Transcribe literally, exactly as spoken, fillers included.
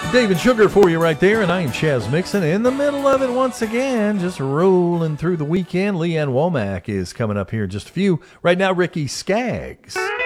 David Sugar for you right there, and I am Chaz Mixon in the middle of it once again, just rolling through the weekend. Leanne Womack is coming up here in just a few. Right now, Ricky Skaggs.